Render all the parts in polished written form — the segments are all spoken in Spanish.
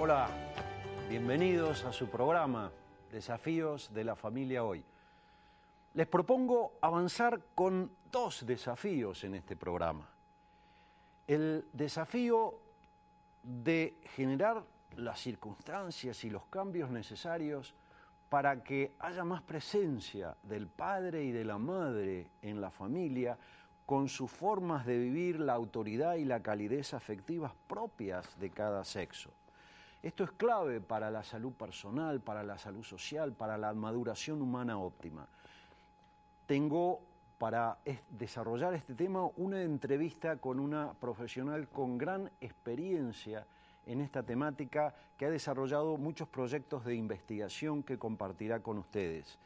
Hola, bienvenidos a su programa Desafíos de la Familia Hoy. Les propongo avanzar con dos desafíos en este programa. El desafío de generar las circunstancias y los cambios necesarios para que haya más presencia del padre y de la madre en la familia con sus formas de vivir la autoridad y la calidez afectivas propias de cada sexo. Esto es clave para la salud personal, para la salud social, para la maduración humana óptima. Tengo para desarrollar este tema una entrevista con una profesional con gran experiencia en esta temática que ha desarrollado muchos proyectos de investigación que compartirá con ustedes.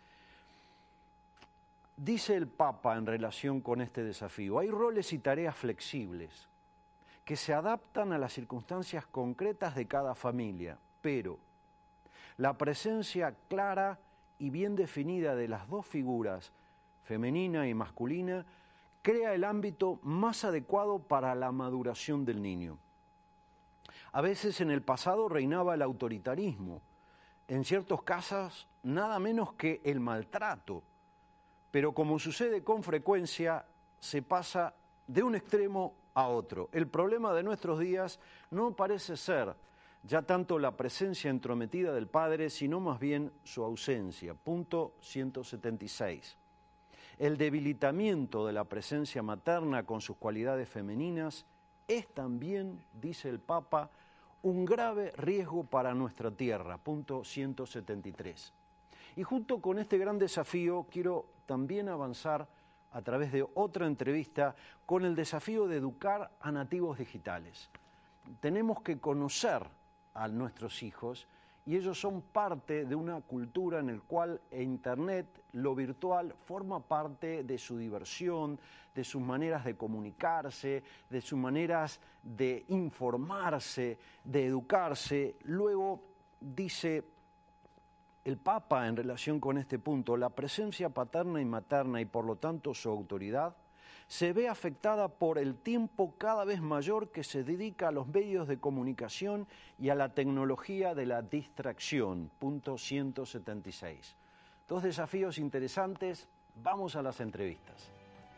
Dice el Papa en relación con este desafío: hay roles y tareas flexibles que se adaptan a las circunstancias concretas de cada familia, pero la presencia clara y bien definida de las dos figuras, femenina y masculina, crea el ámbito más adecuado para la maduración del niño. A veces en el pasado reinaba el autoritarismo, en ciertos casos nada menos que el maltrato, pero como sucede con frecuencia, se pasa de un extremo a otro. El problema de nuestros días no parece ser ya tanto la presencia entrometida del padre, sino más bien su ausencia. Punto 176. El debilitamiento de la presencia materna con sus cualidades femeninas es también, dice el Papa, un grave riesgo para nuestra tierra. Punto 173. Y junto con este gran desafío quiero también avanzar a través de otra entrevista con el desafío de educar a nativos digitales. Tenemos que conocer a nuestros hijos y ellos son parte de una cultura en la cual Internet, lo virtual, forma parte de su diversión, de sus maneras de comunicarse, de sus maneras de informarse, de educarse. Luego dice el Papa en relación con este punto: la presencia paterna y materna y por lo tanto su autoridad se ve afectada por el tiempo cada vez mayor que se dedica a los medios de comunicación y a la tecnología de la distracción. Punto 176. Dos desafíos interesantes. Vamos a las entrevistas.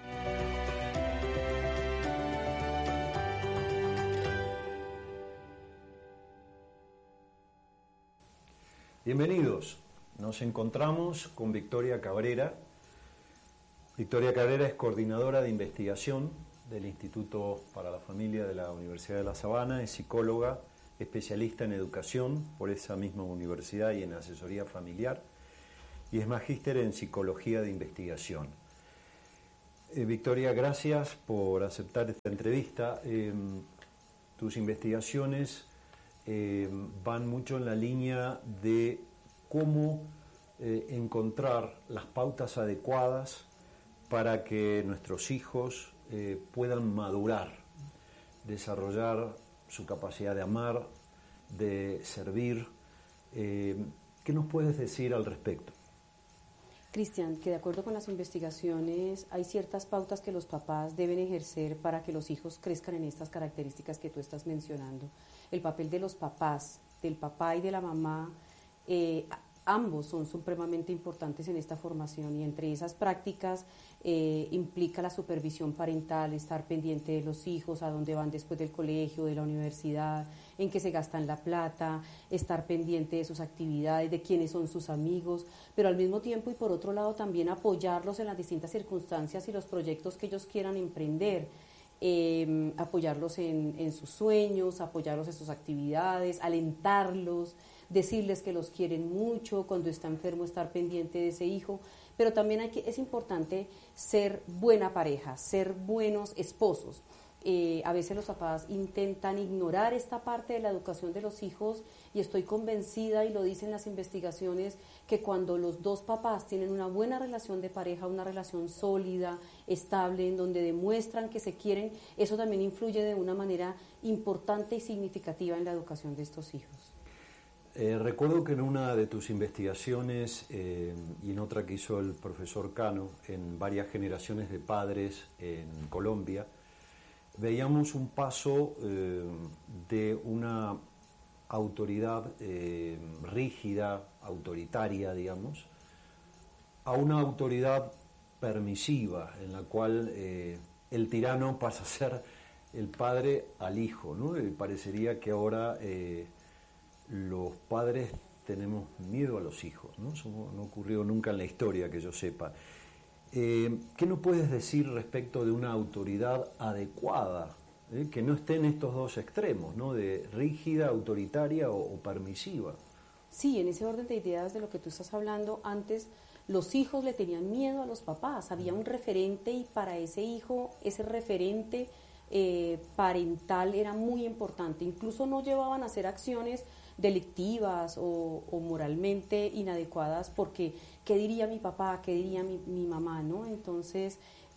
Bienvenidos. Nos encontramos con Victoria Cabrera. Victoria Cabrera es coordinadora de investigación del Instituto para la Familia de la Universidad de La Sabana, es psicóloga, especialista en educación por esa misma universidad y en asesoría familiar, y es magíster en psicología de investigación. Victoria, gracias por aceptar esta entrevista. Tus investigaciones van mucho en la línea de cómo encontrar las pautas adecuadas para que nuestros hijos puedan madurar, desarrollar su capacidad de amar, de servir. ¿Qué nos puedes decir al respecto? Cristian, que de acuerdo con las investigaciones hay ciertas pautas que los papás deben ejercer para que los hijos crezcan en estas características que tú estás mencionando. El papel de los papás, del papá y de la mamá, ambos son supremamente importantes en esta formación, y entre esas prácticas implica la supervisión parental, estar pendiente de los hijos, a dónde van después del colegio, de la universidad, en qué se gastan la plata, estar pendiente de sus actividades, de quiénes son sus amigos, pero al mismo tiempo y por otro lado también apoyarlos en las distintas circunstancias y los proyectos que ellos quieran emprender. Apoyarlos en sus sueños, apoyarlos en sus actividades, alentarlos, decirles que los quieren mucho, cuando está enfermo estar pendiente de ese hijo, pero también es importante ser buena pareja, ser buenos esposos. A veces los papás intentan ignorar esta parte de la educación de los hijos, y estoy convencida, y lo dicen las investigaciones, que cuando los dos papás tienen una buena relación de pareja, una relación sólida, estable, en donde demuestran que se quieren, eso también influye de una manera importante y significativa en la educación de estos hijos. Recuerdo que en una de tus investigaciones y en otra que hizo el profesor Cano en varias generaciones de padres en Colombia, veíamos un paso de una autoridad rígida, autoritaria, digamos, a una autoridad permisiva, en la cual el tirano pasa a ser el padre al hijo, ¿no? Parecería que ahora los padres tenemos miedo a los hijos, ¿no? Eso no ocurrió nunca en la historia que yo sepa. ¿Qué nos puedes decir respecto de una autoridad adecuada, que no esté en estos dos extremos, ¿no? De rígida, autoritaria o permisiva? Sí, en ese orden de ideas de lo que tú estás hablando, antes los hijos le tenían miedo a los papás, había un referente y para ese hijo ese referente parental era muy importante, incluso no llevaban a hacer acciones delictivas o moralmente inadecuadas porque ¿qué diría mi papá? ¿Qué diría mi mamá? ¿No? Entonces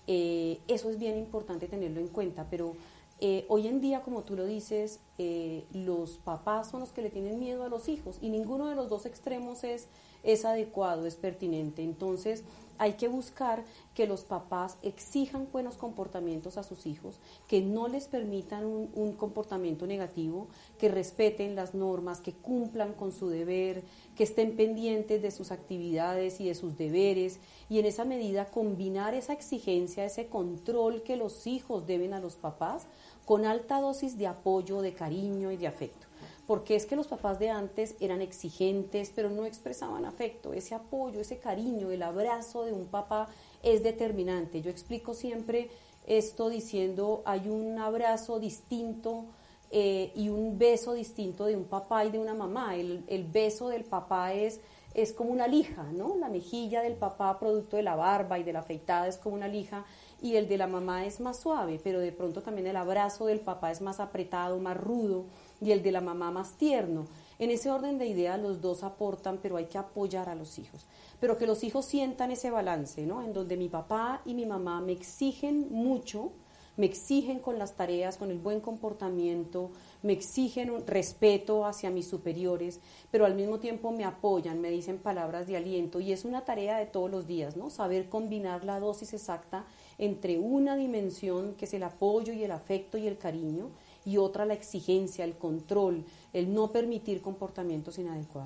eso es bien importante tenerlo en cuenta, pero hoy en día, como tú lo dices, los papás son los que le tienen miedo a los hijos y ninguno de los dos extremos es adecuado, es pertinente. Entonces hay que buscar que los papás exijan buenos comportamientos a sus hijos, que no les permitan un comportamiento negativo, que respeten las normas, que cumplan con su deber, que estén pendientes de sus actividades y de sus deberes, y en esa medida combinar esa exigencia, ese control que los hijos deben a los papás, con alta dosis de apoyo, de cariño y de afecto. Porque es que los papás de antes eran exigentes, pero no expresaban afecto. Ese apoyo, ese cariño, el abrazo de un papá es determinante. Yo explico siempre esto diciendo, hay un abrazo distinto y un beso distinto de un papá y de una mamá. El beso del papá es como una lija, ¿no? La mejilla del papá, producto de la barba y de la afeitada, es como una lija, y el de la mamá es más suave, pero de pronto también el abrazo del papá es más apretado, más rudo, y el de la mamá más tierno. En ese orden de ideas los dos aportan, pero hay que apoyar a los hijos. Pero que los hijos sientan ese balance, ¿no? En donde mi papá y mi mamá me exigen mucho, me exigen con las tareas, con el buen comportamiento, me exigen un respeto hacia mis superiores, pero al mismo tiempo me apoyan, me dicen palabras de aliento, y es una tarea de todos los días, ¿no? Saber combinar la dosis exacta entre una dimensión que es el apoyo y el afecto y el cariño, y otra la exigencia, el control, el no permitir comportamientos inadecuados.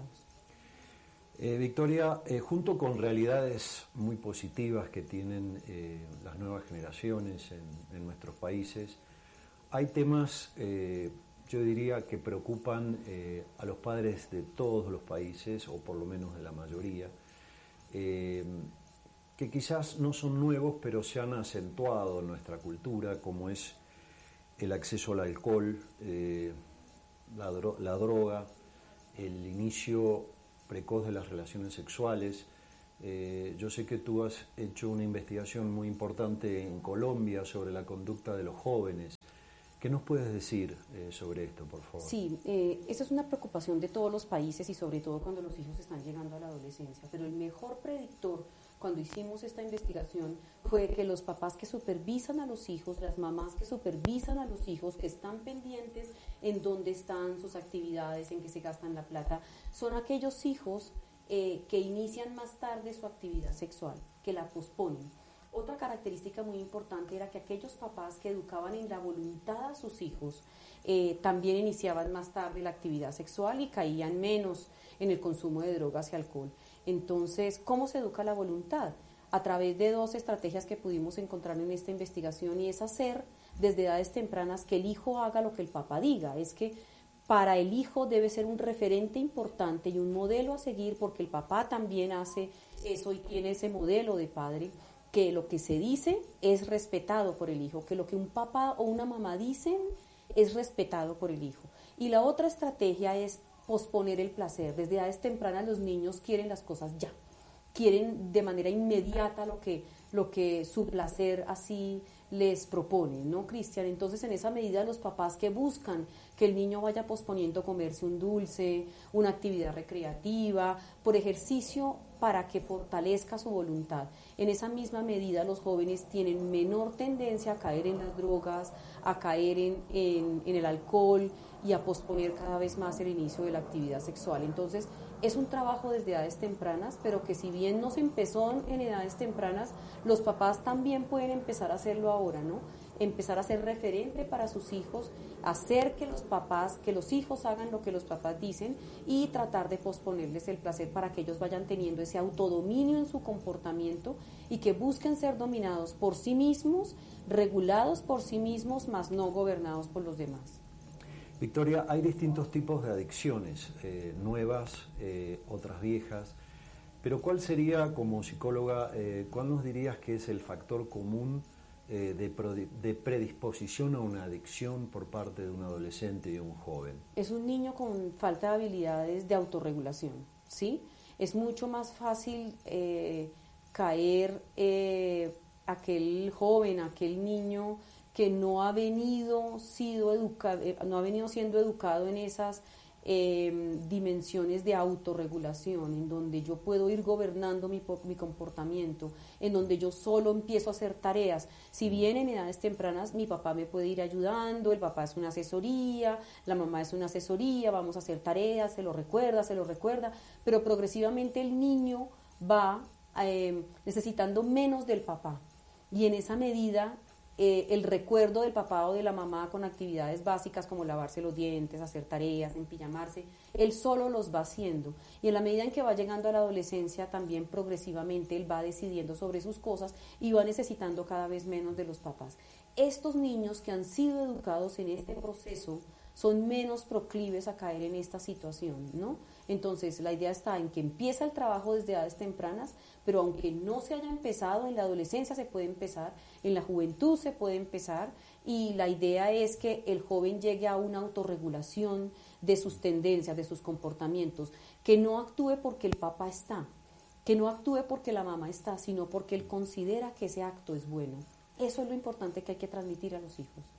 Victoria, junto con realidades muy positivas que tienen las nuevas generaciones en nuestros países, hay temas, yo diría, que preocupan a los padres de todos los países, o por lo menos de la mayoría, que quizás no son nuevos, pero se han acentuado en nuestra cultura, como es el acceso al alcohol, la droga, el inicio precoz de las relaciones sexuales. Yo sé que tú has hecho una investigación muy importante en Colombia sobre la conducta de los jóvenes. ¿Qué nos puedes decir sobre esto, por favor? Sí, esa es una preocupación de todos los países y sobre todo cuando los hijos están llegando a la adolescencia, pero el mejor predictor cuando hicimos esta investigación fue que los papás que supervisan a los hijos, las mamás que supervisan a los hijos, que están pendientes en dónde están sus actividades, en qué se gastan la plata, son aquellos hijos que inician más tarde su actividad sexual, que la posponen. Otra característica muy importante era que aquellos papás que educaban en la voluntad a sus hijos también iniciaban más tarde la actividad sexual y caían menos en el consumo de drogas y alcohol. Entonces, ¿cómo se educa la voluntad? A través de dos estrategias que pudimos encontrar en esta investigación, y es hacer desde edades tempranas que el hijo haga lo que el papá diga. Es que para el hijo debe ser un referente importante y un modelo a seguir, porque el papá también hace eso y tiene ese modelo de padre, que lo que se dice es respetado por el hijo, que lo que un papá o una mamá dicen es respetado por el hijo. Y la otra estrategia es posponer el placer. Desde edades tempranas los niños quieren las cosas ya, quieren de manera inmediata lo que su placer así les propone, ¿no, Cristian? Entonces, en esa medida, los papás que buscan que el niño vaya posponiendo comerse un dulce, una actividad recreativa, por ejercicio para que fortalezca su voluntad. En esa misma medida, los jóvenes tienen menor tendencia a caer en las drogas, a caer en el alcohol y a posponer cada vez más el inicio de la actividad sexual. Entonces, es un trabajo desde edades tempranas, pero que si bien no se empezó en edades tempranas, los papás también pueden empezar a hacerlo ahora, ¿no? empezar a ser referente para sus hijos, hacer que los hijos hagan lo que los papás dicen y tratar de posponerles el placer para que ellos vayan teniendo ese autodominio en su comportamiento y que busquen ser dominados por sí mismos, regulados por sí mismos, mas no gobernados por los demás. Victoria, hay distintos tipos de adicciones, nuevas, otras viejas, pero ¿cuál sería, como psicóloga, cuál nos dirías que es el factor común de predisposición a una adicción por parte de un adolescente y un joven? Es un niño con falta de habilidades de autorregulación, ¿sí? Es mucho más fácil caer aquel joven, aquel niño que no ha venido siendo educado en esas dimensiones de autorregulación, en donde yo puedo ir gobernando mi comportamiento, en donde yo solo empiezo a hacer tareas. Si bien en edades tempranas mi papá me puede ir ayudando, el papá es una asesoría, la mamá es una asesoría, vamos a hacer tareas, se lo recuerda, pero progresivamente el niño va necesitando menos del papá y en esa medida el recuerdo del papá o de la mamá con actividades básicas como lavarse los dientes, hacer tareas, empijamarse, él solo los va haciendo. Y en la medida en que va llegando a la adolescencia, también progresivamente él va decidiendo sobre sus cosas y va necesitando cada vez menos de los papás. Estos niños que han sido educados en este proceso son menos proclives a caer en esta situación, ¿no? Entonces, la idea está en que empieza el trabajo desde edades tempranas, pero aunque no se haya empezado, en la adolescencia se puede empezar, en la juventud se puede empezar, y la idea es que el joven llegue a una autorregulación de sus tendencias, de sus comportamientos, que no actúe porque el papá está, que no actúe porque la mamá está, sino porque él considera que ese acto es bueno. Eso es lo importante que hay que transmitir a los hijos.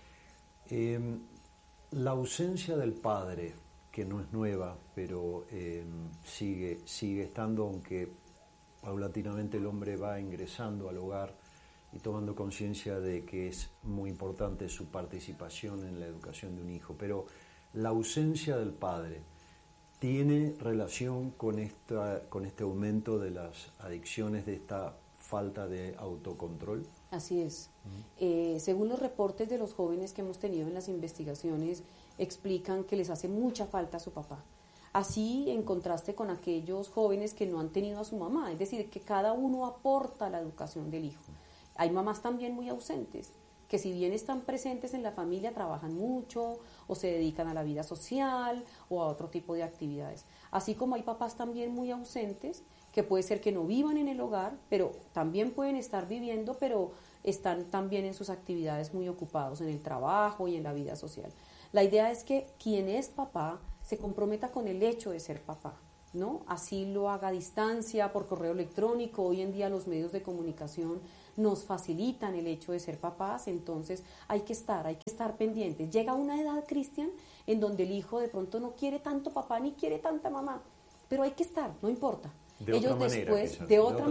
La ausencia del padre, que no es nueva, pero sigue estando, aunque paulatinamente el hombre va ingresando al hogar y tomando conciencia de que es muy importante su participación en la educación de un hijo. Pero la ausencia del padre tiene relación con este aumento de las adicciones, de esta falta de autocontrol. Así es. Según los reportes de los jóvenes que hemos tenido en las investigaciones, explican que les hace mucha falta a su papá. Así en contraste con aquellos jóvenes que no han tenido a su mamá, es decir, que cada uno aporta a la educación del hijo. Hay mamás también muy ausentes, que si bien están presentes en la familia, trabajan mucho o se dedican a la vida social o a otro tipo de actividades. Así como hay papás también muy ausentes, que puede ser que no vivan en el hogar, pero también pueden estar viviendo, pero están también en sus actividades muy ocupados, en el trabajo y en la vida social. La idea es que quien es papá se comprometa con el hecho de ser papá, ¿no? Así lo haga a distancia, por correo electrónico. Hoy en día los medios de comunicación nos facilitan el hecho de ser papás, entonces hay que estar pendientes. Llega una edad, Cristian, en donde el hijo de pronto no quiere tanto papá ni quiere tanta mamá, pero hay que estar, no importa. Ellos después, de otra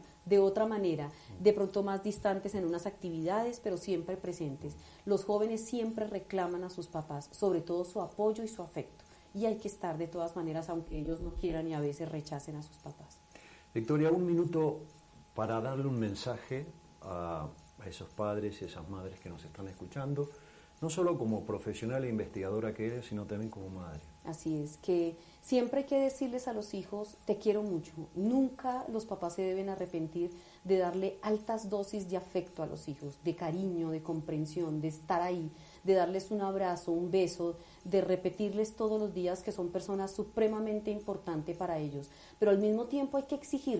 manera, de pronto más distantes en unas actividades, pero siempre presentes. Los jóvenes siempre reclaman a sus papás, sobre todo su apoyo y su afecto. Y hay que estar de todas maneras, aunque ellos no quieran y a veces rechacen a sus papás. Victoria, un minuto para darle un mensaje a esos padres y esas madres que nos están escuchando, no solo como profesional e investigadora que eres, sino también como madre. Así es, que siempre hay que decirles a los hijos, te quiero mucho. Nunca los papás se deben arrepentir de darle altas dosis de afecto a los hijos, de cariño, de comprensión, de estar ahí, de darles un abrazo, un beso, de repetirles todos los días que son personas supremamente importantes para ellos. Pero al mismo tiempo hay que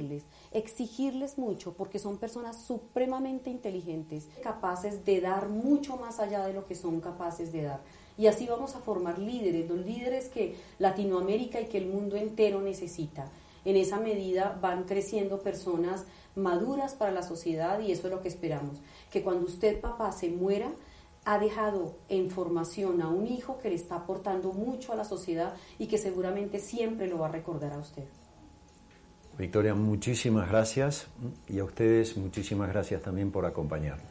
exigirles mucho, porque son personas supremamente inteligentes, capaces de dar mucho más allá de lo que son capaces de dar. Y así vamos a formar líderes, los líderes que Latinoamérica y que el mundo entero necesita. En esa medida van creciendo personas maduras para la sociedad y eso es lo que esperamos. Que cuando usted, papá, se muera, ha dejado en formación a un hijo que le está aportando mucho a la sociedad y que seguramente siempre lo va a recordar a usted. Victoria, muchísimas gracias y a ustedes muchísimas gracias también por acompañarnos.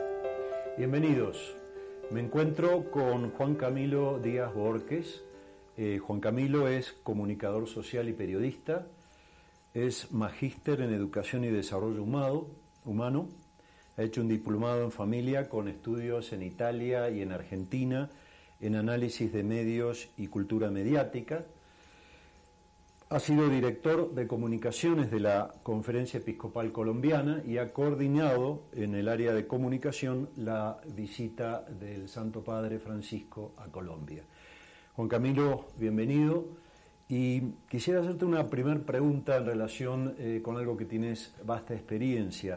Bienvenidos. Me encuentro con Juan Camilo Díaz Borges, Juan Camilo es comunicador social y periodista, es magíster en Educación y Desarrollo Humano, ha hecho un diplomado en familia con estudios en Italia y en Argentina en análisis de medios y cultura mediática. Ha sido director de comunicaciones de la Conferencia Episcopal Colombiana y ha coordinado en el área de comunicación la visita del Santo Padre Francisco a Colombia. Juan Camilo, bienvenido. Y quisiera hacerte una primera pregunta en relación con algo que tienes vasta experiencia.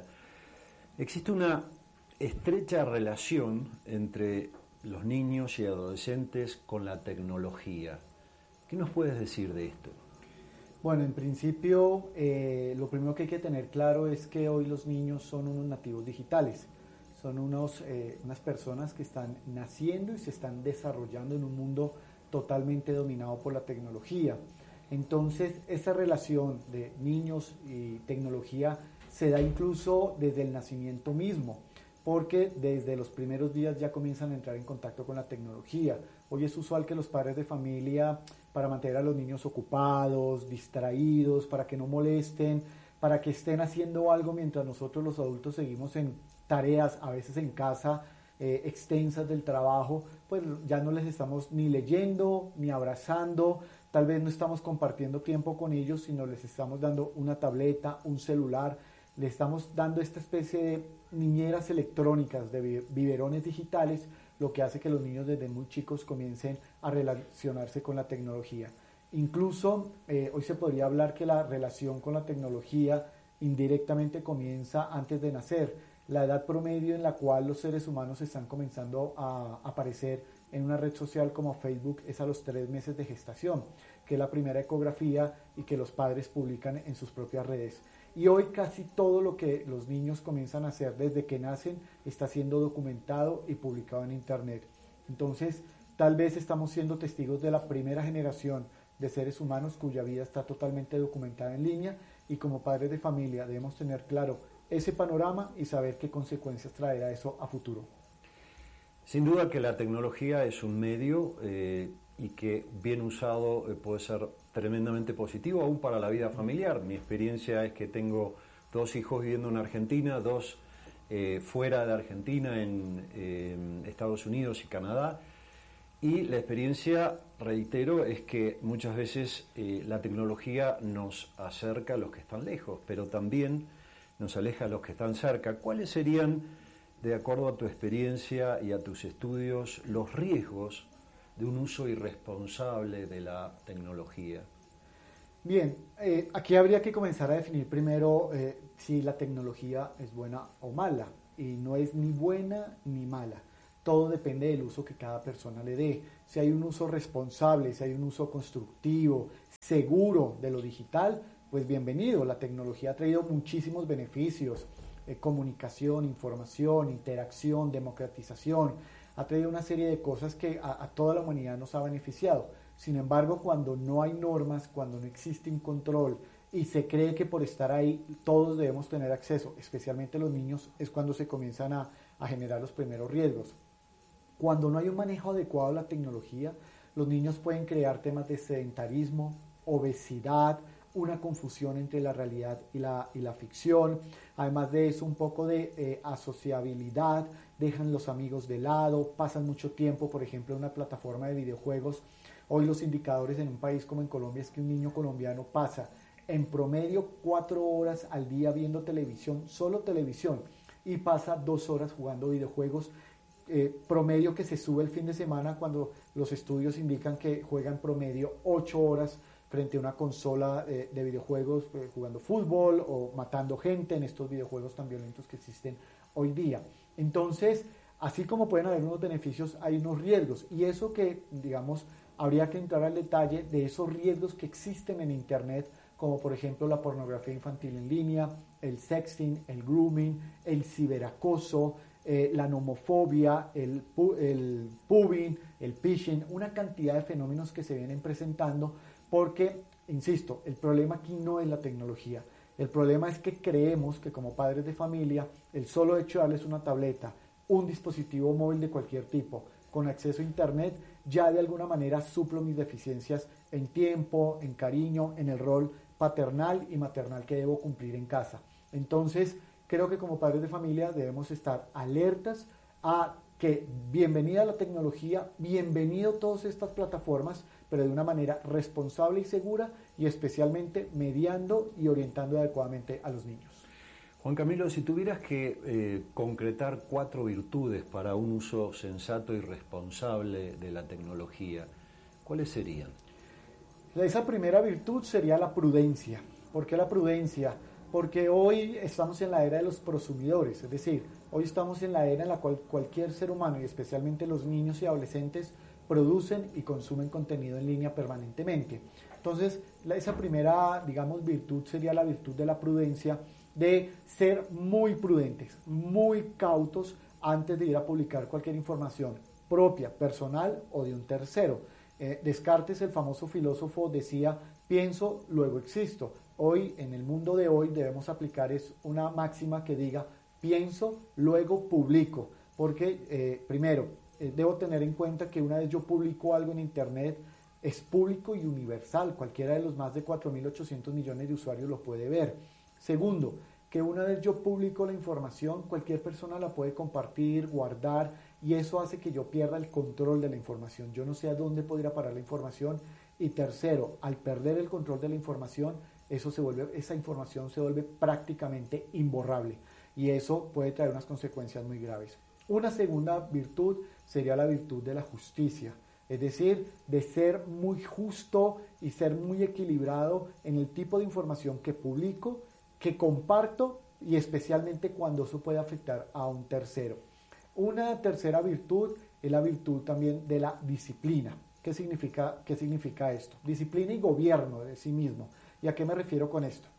Existe una estrecha relación entre los niños y adolescentes con la tecnología. ¿Qué nos puedes decir de esto? Bueno, en principio, lo primero que hay que tener claro es que hoy los niños son unos nativos digitales. Son unas personas que están naciendo y se están desarrollando en un mundo totalmente dominado por la tecnología. Entonces, esa relación de niños y tecnología se da incluso desde el nacimiento mismo, porque desde los primeros días ya comienzan a entrar en contacto con la tecnología. Hoy es usual que los padres de familia, para mantener a los niños ocupados, distraídos, para que no molesten, para que estén haciendo algo mientras nosotros los adultos seguimos en tareas, a veces en casa, extensas del trabajo, pues ya no les estamos ni leyendo, ni abrazando, tal vez no estamos compartiendo tiempo con ellos, sino les estamos dando una tableta, un celular, le estamos dando esta especie de niñeras electrónicas, de biberones digitales, lo que hace que los niños desde muy chicos comiencen a relacionarse con la tecnología. Incluso hoy se podría hablar que la relación con la tecnología indirectamente comienza antes de nacer. La edad promedio en la cual los seres humanos están comenzando a aparecer en una red social como Facebook es a los 3 meses de gestación, que es la primera ecografía y que los padres publican en sus propias redes. Y hoy casi todo lo que los niños comienzan a hacer desde que nacen está siendo documentado y publicado en Internet. Entonces, tal vez estamos siendo testigos de la primera generación de seres humanos cuya vida está totalmente documentada en línea, y como padres de familia debemos tener claro ese panorama y saber qué consecuencias traerá eso a futuro. Sin duda que la tecnología es un medio y que bien usado puede ser tremendamente positivo aún para la vida familiar. Mi experiencia es que tengo 2 hijos viviendo en Argentina, 2 fuera de Argentina, en Estados Unidos y Canadá, y la experiencia, reitero, es que muchas veces la tecnología nos acerca a los que están lejos, pero también nos aleja a los que están cerca. ¿Cuáles serían, de acuerdo a tu experiencia y a tus estudios, los riesgos de un uso irresponsable de la tecnología? Bien, aquí habría que comenzar a definir primero si la tecnología es buena o mala, y no es ni buena ni mala. Todo depende del uso que cada persona le dé. Si hay un uso responsable, si hay un uso constructivo, seguro de lo digital, pues bienvenido. La tecnología ha traído muchísimos beneficios, comunicación, información, interacción, democratización, ha traído una serie de cosas que a toda la humanidad nos ha beneficiado. Sin embargo, cuando no hay normas, cuando no existe un control y se cree que por estar ahí todos debemos tener acceso, especialmente los niños, es cuando se comienzan a generar los primeros riesgos. Cuando no hay un manejo adecuado de la tecnología, los niños pueden crear temas de sedentarismo, obesidad, una confusión entre la realidad y la ficción. Además de eso, un poco de asociabilidad, dejan los amigos de lado, pasan mucho tiempo, por ejemplo, en una plataforma de videojuegos. Hoy los indicadores en un país como en Colombia es que un niño colombiano pasa en promedio 4 horas al día viendo televisión, solo televisión, y pasa 2 horas jugando videojuegos, promedio que se sube el fin de semana cuando los estudios indican que juegan promedio 8 horas frente a una consola de videojuegos, jugando fútbol o matando gente en estos videojuegos tan violentos que existen hoy día. Entonces, así como pueden haber unos beneficios, hay unos riesgos, y eso que, digamos, habría que entrar al detalle de esos riesgos que existen en Internet, como por ejemplo la pornografía infantil en línea, el sexting, el grooming, el ciberacoso, la nomofobia, el pubbing, el phishing, una cantidad de fenómenos que se vienen presentando porque, insisto, el problema aquí no es la tecnología. El problema es que creemos que como padres de familia, el solo hecho de darles una tableta, un dispositivo móvil de cualquier tipo, con acceso a Internet, ya de alguna manera suplo mis deficiencias en tiempo, en cariño, en el rol paternal y maternal que debo cumplir en casa. Entonces, creo que como padres de familia debemos estar alertas a que bienvenida la tecnología, bienvenido todas estas plataformas, pero de una manera responsable y segura y especialmente mediando y orientando adecuadamente a los niños. Juan Camilo, si tuvieras que concretar 4 virtudes para un uso sensato y responsable de la tecnología, ¿cuáles serían? Esa primera virtud sería la prudencia. ¿Por qué la prudencia? Porque hoy estamos en la era de los prosumidores, es decir, hoy estamos en la era en la cual cualquier ser humano y especialmente los niños y adolescentes producen y consumen contenido en línea permanentemente. Entonces, esa primera, digamos, virtud sería la virtud de la prudencia, de ser muy prudentes, muy cautos antes de ir a publicar cualquier información propia, personal o de un tercero. Descartes, el famoso filósofo, decía, pienso, luego existo. Hoy, en el mundo de hoy, debemos aplicar una máxima que diga, pienso, luego publico. Porque, primero, debo tener en cuenta que una vez yo publico algo en Internet, es público y universal. Cualquiera de los más de 4.800 millones de usuarios lo puede ver. Segundo, que una vez yo publico la información, cualquier persona la puede compartir, guardar, y eso hace que yo pierda el control de la información. Yo no sé a dónde podría parar la información. Y tercero, al perder el control de la información, esa información se vuelve prácticamente imborrable. Y eso puede traer unas consecuencias muy graves. Una segunda virtud sería la virtud de la justicia. Es decir, de ser muy justo y ser muy equilibrado en el tipo de información que publico, que comparto y especialmente cuando eso puede afectar a un tercero. Una tercera virtud es la virtud también de la disciplina. ¿Qué significa esto? Disciplina y gobierno de sí mismo. ¿Y a qué me refiero con esto?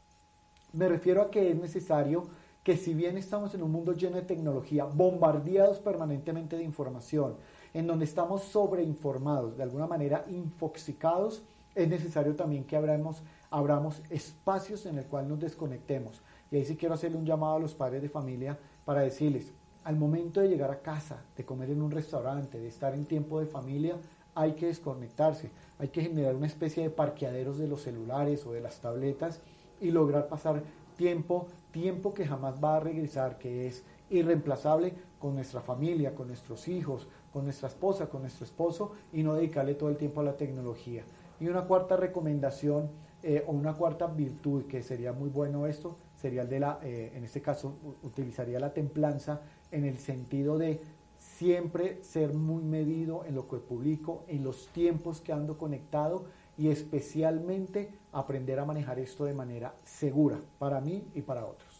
Me refiero a que es necesario que si bien estamos en un mundo lleno de tecnología, bombardeados permanentemente de información, en donde estamos sobreinformados, de alguna manera infoxicados, es necesario también que abramos espacios en el cual nos desconectemos. Y ahí sí quiero hacerle un llamado a los padres de familia para decirles, al momento de llegar a casa, de comer en un restaurante, de estar en tiempo de familia, hay que desconectarse, hay que generar una especie de parqueaderos de los celulares o de las tabletas y lograr pasar tiempo que jamás va a regresar, que es irreemplazable con nuestra familia, con nuestros hijos, con nuestra esposa, con nuestro esposo y no dedicarle todo el tiempo a la tecnología. Y una cuarta recomendación o una cuarta virtud que sería muy bueno esto, sería el de en este caso utilizaría la templanza en el sentido de siempre ser muy medido en lo que publico, en los tiempos que ando conectado y especialmente aprender a manejar esto de manera segura para mí y para otros.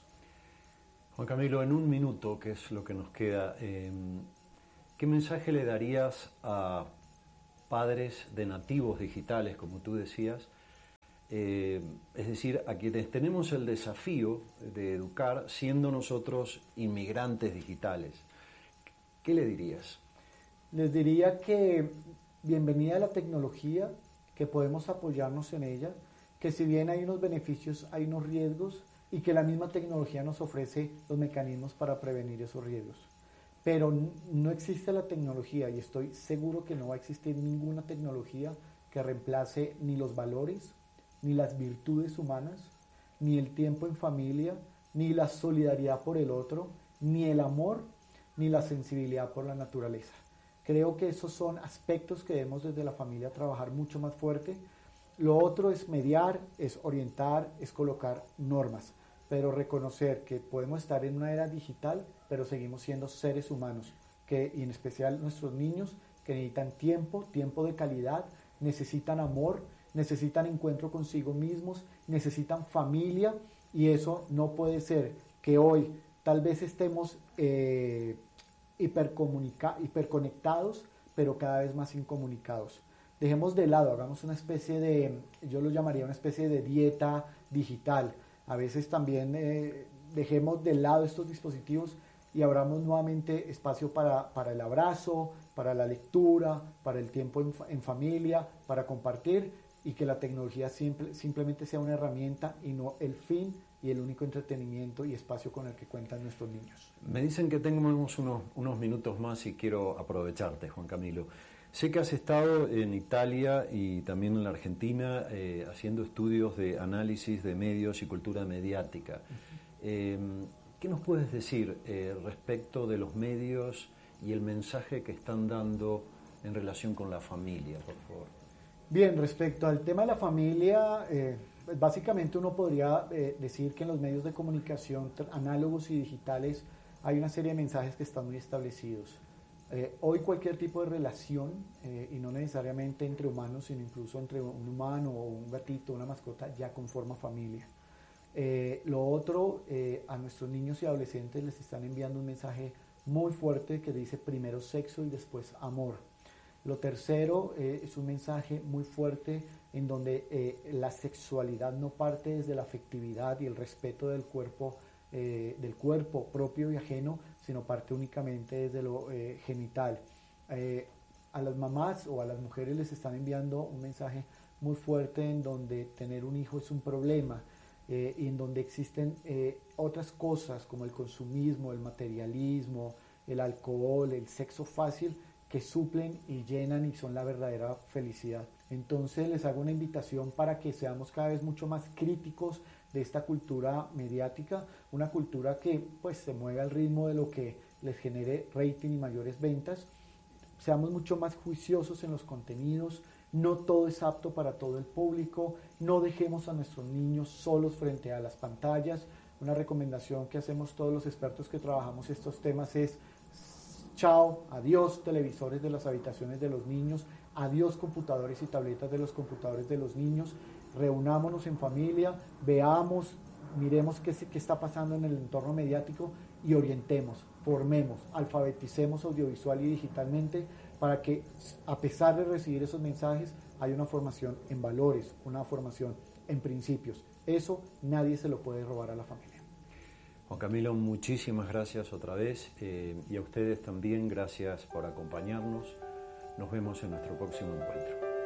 Juan Camilo, en un minuto, que es lo que nos queda, ¿qué mensaje le darías a padres de nativos digitales, como tú decías? Es decir, a quienes tenemos el desafío de educar siendo nosotros inmigrantes digitales. ¿Qué le dirías? Les diría que bienvenida a la tecnología, que podemos apoyarnos en ella, que si bien hay unos beneficios, hay unos riesgos y que la misma tecnología nos ofrece los mecanismos para prevenir esos riesgos. Pero no existe la tecnología y estoy seguro que no va a existir ninguna tecnología que reemplace ni los valores, ni las virtudes humanas, ni el tiempo en familia, ni la solidaridad por el otro, ni el amor, ni la sensibilidad por la naturaleza. Creo que esos son aspectos que debemos desde la familia trabajar mucho más fuerte. Lo otro es mediar, es orientar, es colocar normas, pero reconocer que podemos estar en una era digital, pero seguimos siendo seres humanos, y en especial nuestros niños que necesitan tiempo de calidad, necesitan amor, necesitan encuentro consigo mismos, necesitan familia, y eso no puede ser que hoy tal vez estemos hiperconectados, pero cada vez más incomunicados. Dejemos de lado, hagamos una especie de, yo lo llamaría una especie de dieta digital. A veces también dejemos de lado estos dispositivos y abramos nuevamente espacio para el abrazo, para la lectura, para el tiempo en familia, para compartir, y que la tecnología simplemente sea una herramienta y no el fin y el único entretenimiento y espacio con el que cuentan nuestros niños. Me dicen que tenemos unos minutos más y quiero aprovecharte, Juan Camilo. Sé que has estado en Italia y también en la Argentina haciendo estudios de análisis de medios y cultura mediática. ¿Qué nos puedes decir respecto de los medios y el mensaje que están dando en relación con la familia, por favor? Bien, respecto al tema de la familia, básicamente uno podría decir que en los medios de comunicación análogos y digitales hay una serie de mensajes que están muy establecidos. Hoy cualquier tipo de relación, y no necesariamente entre humanos, sino incluso entre un humano o un gatito, una mascota, ya conforma familia. Lo otro, a nuestros niños y adolescentes les están enviando un mensaje muy fuerte que dice primero sexo y después amor. Lo tercero es un mensaje muy fuerte en donde la sexualidad no parte desde la afectividad y el respeto del cuerpo propio y ajeno, sino parte únicamente desde lo genital. A las mamás o a las mujeres les están enviando un mensaje muy fuerte en donde tener un hijo es un problema, y en donde existen otras cosas como el consumismo, el materialismo, el alcohol, el sexo fácil, que suplen y llenan y son la verdadera felicidad. Entonces les hago una invitación para que seamos cada vez mucho más críticos de esta cultura mediática, una cultura que pues se mueve al ritmo de lo que les genere rating y mayores ventas. Seamos mucho más juiciosos en los contenidos, no todo es apto para todo el público, no dejemos a nuestros niños solos frente a las pantallas. Una recomendación que hacemos todos los expertos que trabajamos estos temas es: chao, adiós televisores de las habitaciones de los niños, adiós computadores y tabletas de los computadores de los niños, reunámonos en familia, veamos, miremos qué está pasando en el entorno mediático y orientemos, formemos, alfabeticemos audiovisual y digitalmente para que, a pesar de recibir esos mensajes, haya una formación en valores, una formación en principios. Eso nadie se lo puede robar a la familia. Juan Camilo, muchísimas gracias otra vez, y a ustedes también gracias por acompañarnos. Nos vemos en nuestro próximo encuentro.